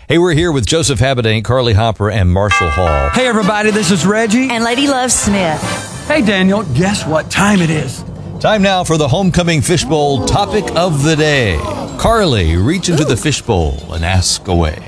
Hey, we're here with Joseph Habedank, Carly Hopper, and Marshall Hall. Hey, everybody, this is Reggie. And Lady Love Smith. Hey, Daniel, guess what time it is? Time now for the Homecoming Fishbowl topic of the day. Carly, reach into the fishbowl and ask away.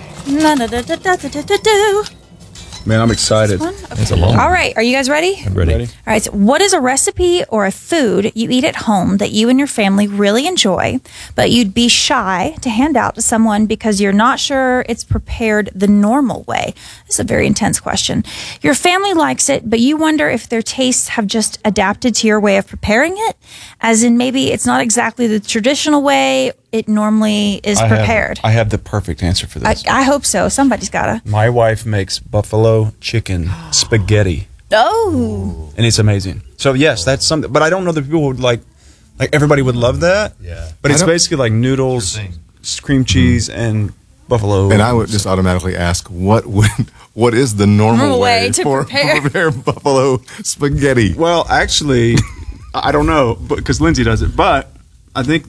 Man, I'm excited. It's a long one. All right, are you guys ready? I'm ready. All right, so what is a recipe or a food you eat at home that you and your family really enjoy, but you'd be shy to hand out to someone because you're not sure it's prepared the normal way? This is a very intense question. Your family likes it, but you wonder if their tastes have just adapted to your way of preparing it, as in maybe it's not exactly the traditional way it normally is prepared. I have the perfect answer for this. I hope so. Somebody's gotta. My wife makes buffalo chicken spaghetti, Oh, and it's amazing. So yes, that's something. But I don't know that people would like everybody would love that. Yeah. But it's basically like noodles, cream cheese, and buffalo. And I would just automatically ask, what is the normal way to for prepare buffalo spaghetti? Well, actually, I don't know, because Lindsay does it. But I think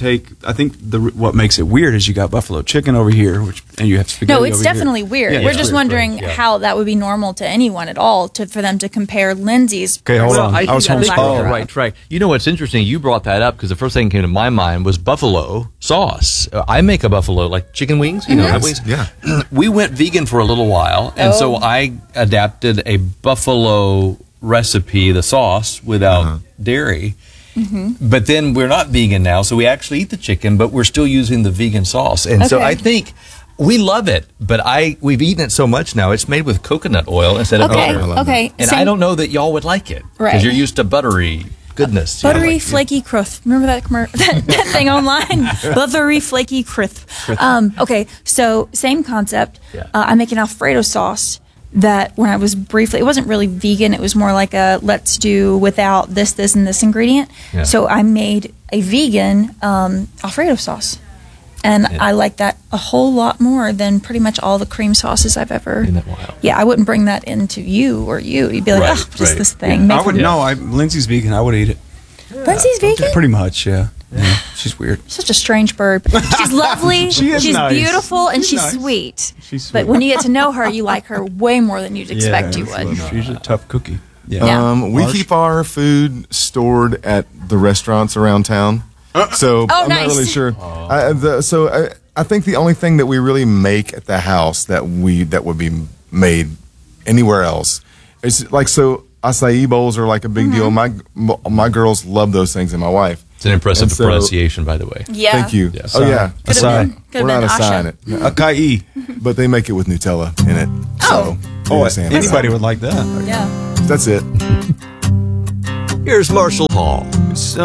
what makes it weird is you got buffalo chicken over here, and you have spaghetti. no, it's over definitely here. weird. Yeah, We're it's just weird, wondering right, yeah. how that would be normal to anyone at all for them to compare Lindsay's. Okay, hold on. I I was think homeschooled. oh, right. You know what's interesting? You brought that up because the first thing that came to my mind was buffalo sauce. I make a buffalo, like chicken wings. You know, the wings. Yeah. We went vegan for a little while, and so I adapted a buffalo recipe, the sauce, without dairy. But then we're not vegan now, so we actually eat the chicken, but we're still using the vegan sauce. And so Okay. I think we love it, but we've eaten it so much now, it's made with coconut oil instead of Okay, butter. okay. And Same- I don't know that y'all would like it. Right. Because you're used to buttery goodness. you know, Buttery, like- flaky crisp. Remember that thing online? Buttery, flaky crisp. Okay, so same concept. Yeah. I'm making Alfredo sauce that when I was briefly, it wasn't really vegan. It was more like a let's do without this, and this ingredient. Yeah. So I made a vegan Alfredo sauce. And I like that a whole lot more than pretty much all the cream sauces I've ever. Isn't that wild? Yeah, I wouldn't bring that into you or you. You'd be like, Right, oh, just right. this thing. Yeah. Make I would Lindsay's vegan. I would eat it. Lindsay's vegan? Pretty much, yeah. She's weird. Such a strange bird. She's lovely. She is she's nice. beautiful, and she's nice. sweet. She's But sweet. when you get to know her, you like her way more than you'd expect you would. She's a tough cookie. Yeah. Yeah. We keep our food stored at the restaurants around town, so I'm nice. not really sure. I think the only thing that we really make at the house that would be made anywhere else is like acai bowls are like a big deal. My girls love those things, and my wife. It's an impressive And so- pronunciation, by the way. Yeah. Thank you. Yeah. Oh yeah, Could've been- could've we're not been assign Asha. it, Acai. but they make it with Nutella in it. Oh. So we're saying Anybody would like that. Yeah. that's it. Here's Marshall Hall.